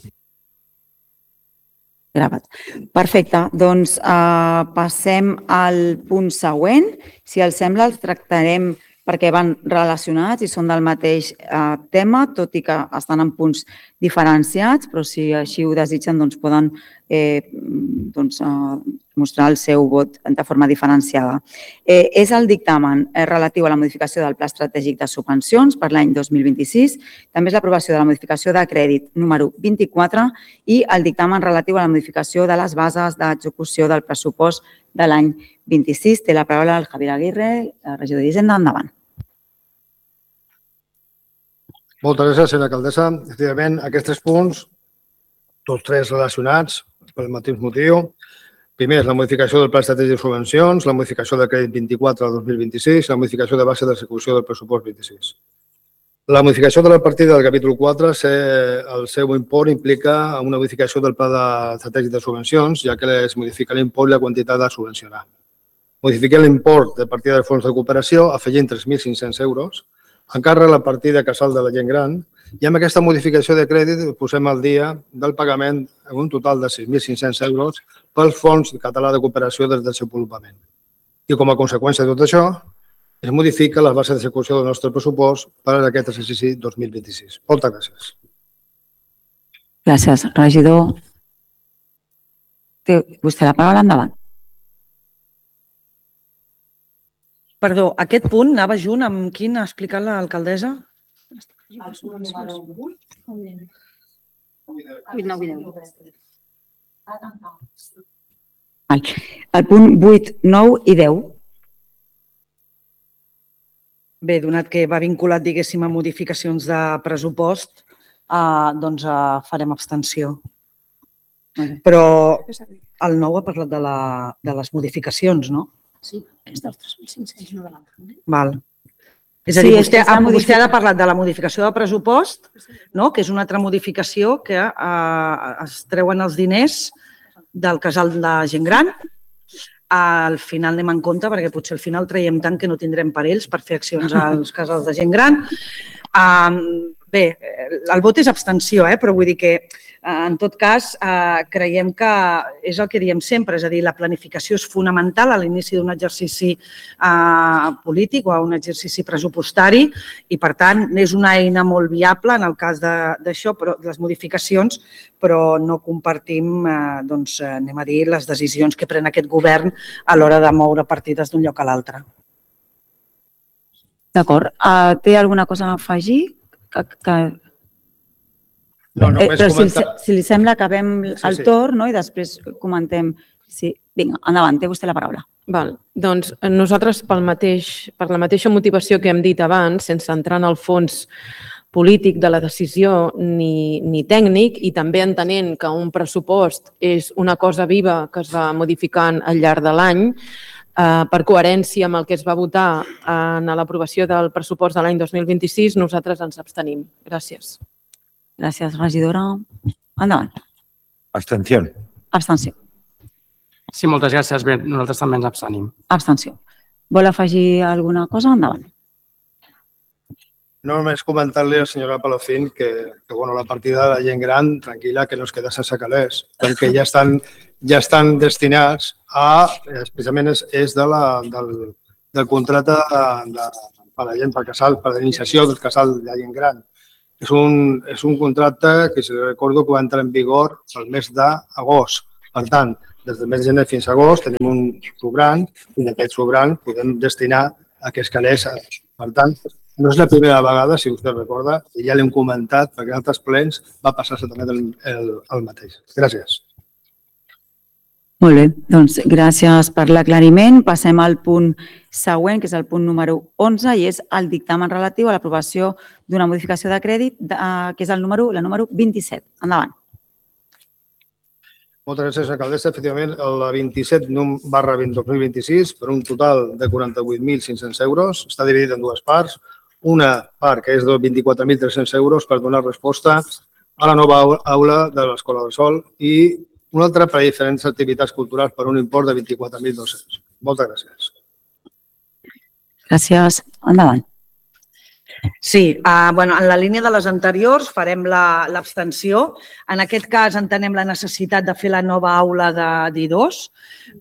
Gravat. Perfecte. Doncs passem al punt següent. Si els sembla, els tractarem perquè van relacionats i són del mateix tema, tot i que estan en punts diferenciats, però si així ho desitgen, doncs poden mostrar el seu vot de forma diferenciada. És el dictamen relatiu a la modificació del Pla Estratègic de Subvencions per l'any 2026, també és l'aprovació de la modificació de crèdit número 24 i el dictamen relatiu a la modificació de les bases d'execució del pressupost de l'any 26. Té la paraula el Javier Aguirre, regidor d'Hisenda. Endavant. Moltes gràcies, senyora alcaldessa. Efectivament, aquests 3 punts, tots 3 relacionats pel mateix motiu. Primer és la modificació del Pla Estratègic de Subvencions, la modificació del crèdit 24 del 2026 i la modificació de base d'execució del pressupost 26. La modificació de la partida del capítol 4, el seu import implica una modificació del Pla Estratègic de Subvencions, ja que es modifica l'import i la quantitat a subvencionar. Modifiquem l'import de partida del fons de cooperació, afegint 3.500 euros, encàrrec la partida casal de la gent gran i amb aquesta modificació de crèdit posem al dia del pagament en un total de 6.500 euros pel Fons Català de Cooperació des del desenvolupament. I com a conseqüència de tot això, es modifica la base d'execució del nostre pressupost per a aquest exercici 2026. Moltes gràcies. Gràcies, regidor. Té vostè la paraula. Endavant. Perdó, aquest punt anava junt amb quin ha explicat l'alcaldessa? El punt 8, 9 i 10. Bé, donat que va vinculat, diguéssim, a modificacions de pressupost, doncs farem abstenció. Però el 9 ha parlat de les modificacions, no? Sí, és dels 3.500, no de l'altre. Val. És a dir, vostè ha parlat de la modificació de pressupost, que és una altra modificació que es treuen els diners del casal de gent gran. Al final anem en compte, perquè potser al final traiem tant que no tindrem per ells per fer accions als casals de gent gran. Bé, el vot és abstenció, però vull dir que en tot cas creiem que és el que diem sempre, és a dir, la planificació és fonamental a l'inici d'un exercici polític o a un exercici pressupostari i, per tant, és una eina molt viable en el cas d'això, de les modificacions, però no compartim, doncs, anem a dir, les decisions que pren aquest govern a l'hora de moure partides d'un lloc a l'altre. D'acord. Té alguna cosa a afegir? Però si li sembla, acabem el torn i després comentem. Vinga, endavant, té vostè la paraula. Doncs nosaltres, per la mateixa motivació que hem dit abans, sense entrar en el fons polític de la decisió ni tècnic i també entenent que un pressupost és una cosa viva que es va modificant al llarg de l'any, per coherència amb el que es va votar en l'aprovació del pressupost de l'any 2026, nosaltres ens abstenim. Gràcies. Gràcies, regidora. Endavant. Abstenció. Abstenció. Sí, moltes gràcies. Bé, nosaltres també ens abstenim. Abstenció. Vol afegir alguna cosa? Endavant. No només comentar-li a la senyora Palacín que la partida de la gent gran, tranquil·la, que no es queda sense calés, perquè ja estan destinats a, especialment és del contracte per a la gent, per l'iniciació del casal de la gent gran. És un contracte que, si recordo, que va entrar en vigor el mes d'agost. Per tant, des del mes de gener fins a agost tenim un sobrant i d'aquest sobrant podem destinar a aquests calés. Per tant, no és la primera vegada, si vostè recorda, i ja l'hem comentat, perquè en altres plens va passar exactament el mateix. Gràcies. Molt bé, doncs gràcies per l'aclariment. Passem al punt següent, que és el punt número 11, i és el dictamen relatiu a l'aprovació d'una modificació de crèdit, que és la número 27. Endavant. Moltes gràcies, alcaldessa. Efectivament, la 27/2026, per un total de 48.500 euros, està dividit en dues parts. Una part, que és de 24.300 euros, per donar resposta a la nova aula de l'Escola Bressol i una altra per a diferents activitats culturals per un import de 24.200. Moltes gràcies. Gràcies. Endavant. Sí, en la línia de les anteriors farem l'abstenció. En aquest cas entenem la necessitat de fer la nova aula d'I2,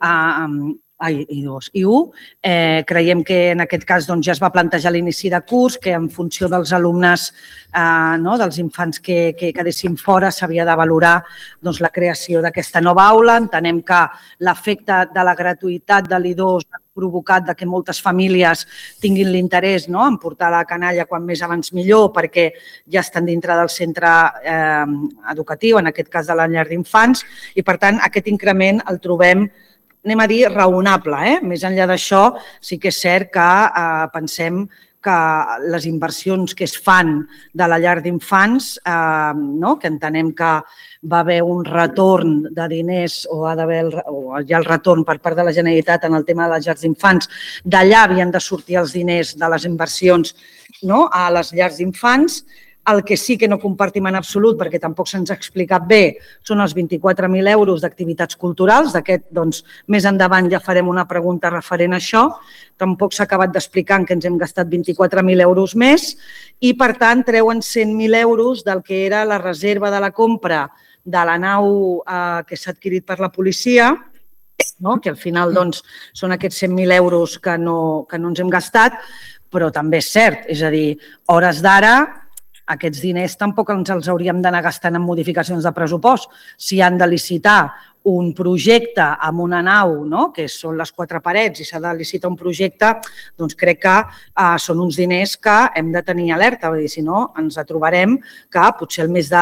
I1. Creiem que en aquest cas ja es va plantejar a l'inici de curs que en funció dels alumnes, dels infants que quedessin fora, s'havia de valorar la creació d'aquesta nova aula. Entenem que l'efecte de la gratuïtat de l'I2 ha provocat que moltes famílies tinguin l'interès en portar la canalla quan més abans millor, perquè ja estan dintre del centre educatiu, en aquest cas de la llar d'infants, i per tant aquest increment el trobem, anem a dir, raonable. Més enllà d'això, sí que és cert que pensem que les inversions que es fan de la llar d'infants, que entenem que va haver un retorn de diners o hi ha el retorn per part de la Generalitat en el tema de les llars d'infants, d'allà havien de sortir els diners de les inversions a les llars d'infants. El que sí que no compartim en absolut, perquè tampoc se'ns ha explicat bé, són els 24.000 euros d'activitats culturals. D'aquest, més endavant ja farem una pregunta referent a això. Tampoc s'ha acabat d'explicar que ens hem gastat 24.000 euros més i, per tant, treuen 100.000 euros del que era la reserva de la compra de la nau que s'ha adquirit per la policia, que al final són aquests 100.000 euros que no ens hem gastat, però també és cert, és a dir, hores d'ara, aquests diners tampoc ens els hauríem d'anar gastant en modificacions de pressupost. Si han de licitar un projecte amb una nau, que són les 4 parets, i s'ha de licitar un projecte, doncs crec que són uns diners que hem de tenir alerta. Vull dir, si no, ens trobarem que potser el mes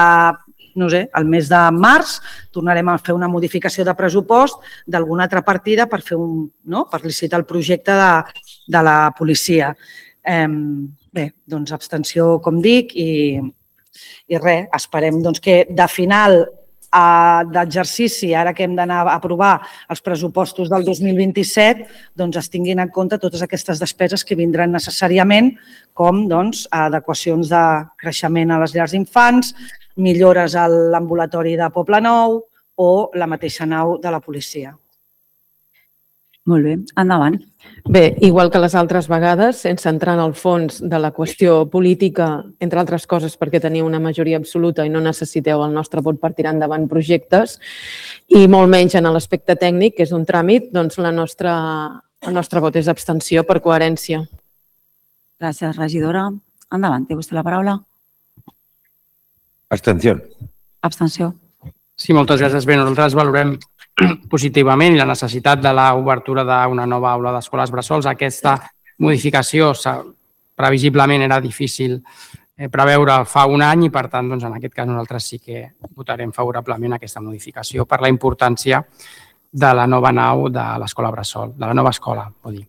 de març tornarem a fer una modificació de pressupost d'alguna altra partida per licitar el projecte de la policia. Bé, doncs abstenció, com dic, i res, esperem que de final d'exercici, ara que hem d'anar a aprovar els pressupostos del 2027, es tinguin en compte totes aquestes despeses que vindran necessàriament, com adequacions de creixement a les llars d'infants, millores a l'ambulatori de Poblenou o la mateixa nau de la policia. Molt bé, endavant. Bé, igual que les altres vegades, sense entrar en el fons de la qüestió política, entre altres coses perquè teniu una majoria absoluta i no necessiteu el nostre vot per tirar endavant projectes, i molt menys en l'aspecte tècnic, que és un tràmit, doncs el nostre vot és abstenció per coherència. Gràcies, regidora. Endavant, té vostè la paraula. Abstenció. Abstenció. Sí, moltes gràcies. Bé, nosaltres valorem positivament la necessitat de l'obertura d'una nova aula d'escoles bressols. Aquesta modificació previsiblement era difícil preveure fa un any i, per tant, en aquest cas nosaltres sí que votarem favorablement aquesta modificació per la importància de la nova nau de l'escola Bressol, de la nova escola, vull dir.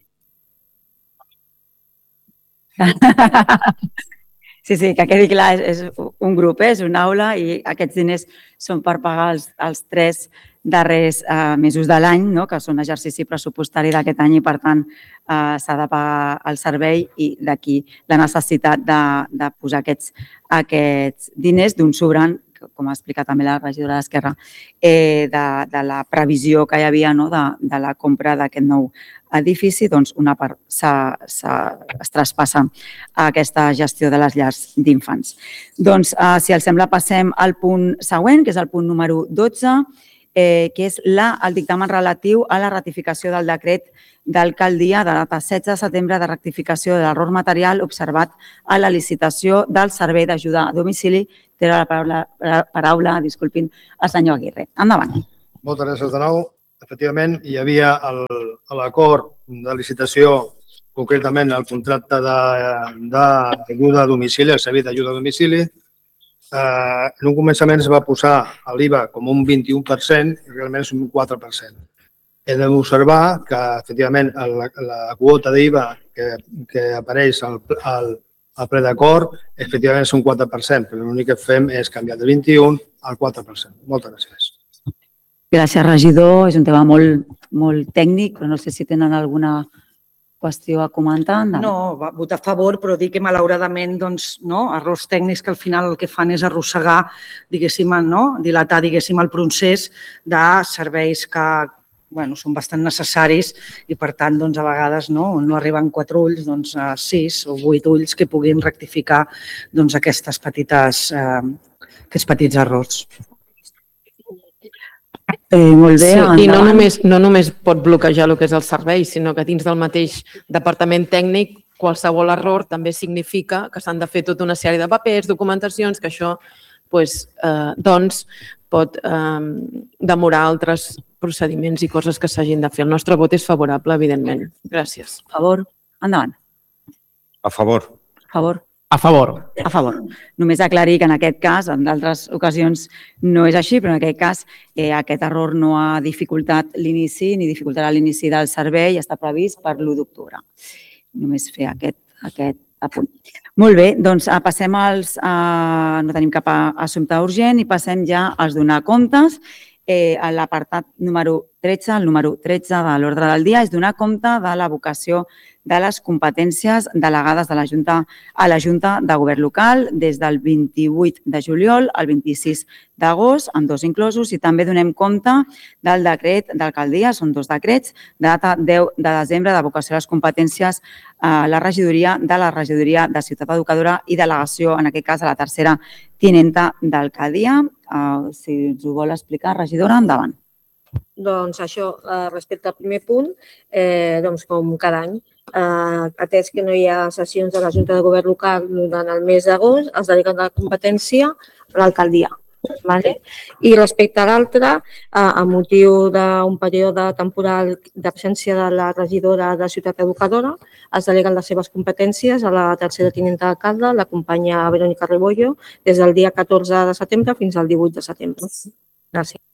Sí, que quedi clar, és un grup, és una aula i aquests diners són per pagar els 3 darrers mesos de l'any, que són exercici pressupostari d'aquest any i, per tant, s'ha de pagar el servei i d'aquí la necessitat de posar aquests diners d'un sobrant com ha explicat també la regidora d'Esquerra, de la previsió que hi havia de la compra d'aquest nou edifici, doncs una part es traspassa a aquesta gestió de les llars d'infants. Doncs, si els sembla, passem al punt següent, que és el punt número 12, que és el dictamen relatiu a la ratificació del decret d'alcaldia de data 16 de setembre de rectificació de l'error material observat a la licitació del servei d'ajuda a domicili. Té la paraula, disculpin, el senyor Aguirre. Endavant. Moltes gràcies de nou. Efectivament, hi havia l'acord de licitació, concretament el contracte d'ajuda a domicili, el servei d'ajuda a domicili. En un començament es va posar l'IVA com un 21% i realment és un 4%. Hem d'observar que, efectivament, la quota d'IVA que apareix al ple d'acord, efectivament és un 4%, però l'únic que fem és canviar del 21% al 4%. Moltes gràcies. Gràcies, regidor. És un tema molt tècnic, però no sé si tenen alguna qüestió a comentar. No, va votar a favor, però dic que malauradament errors tècnics que al final el que fan és arrossegar, diguéssim, dilatar, diguéssim, el procés de serveis que són bastant necessaris i, per tant, a vegades no arriben 4 ulls, 6 o 8 ulls que puguin rectificar aquests petits errors. Molt bé. Sí, i no només pot bloquejar el que és el servei, sinó que dins del mateix departament tècnic qualsevol error també significa que s'han de fer tota una sèrie de papers, documentacions, que això pot demorar altres procediments i coses que s'hagin de fer. El nostre vot és favorable, evidentment. Gràcies. A favor? Endavant. A favor. A favor? A favor. A favor. Només aclarir que en aquest cas, en d'altres ocasions no és així, però en aquest cas aquest error no ha dificultat l'inici ni dificultarà l'inici del servei, està previst per l'1 d'octubre. Només fer aquest apunt. Molt bé, doncs passem no tenim cap assumpte urgent i passem ja als donar comptes. A l'apartat número 13, el número 13 de l'ordre del dia és donar compte de la vocació de les competències delegades a la Junta de Govern Local des del 28 de juliol al 26 d'agost, amb 2 inclosos, i també donem compte del decret d'alcaldia, són 2 decrets, de data 10 de desembre de vocació a les competències a la regidoria de Ciutat Educadora i delegació, en aquest cas, a la tercera tinenta d'alcaldia. Si ens ho vol explicar, regidora, endavant. Doncs això, respecte al primer punt, com cada any, atès que no hi ha sessions de la Junta de Govern Local durant el mes d'agost, es dediquen de la competència a l'alcaldia. I respecte a l'altre, a motiu d'un període temporal d'absència de la regidora de Ciutat Educadora, es deleguen les seves competències a la tercera tinenta d'alcalde, la companya Verónica Rebollo, des del dia 14 de setembre fins al 18 de setembre. Gràcies.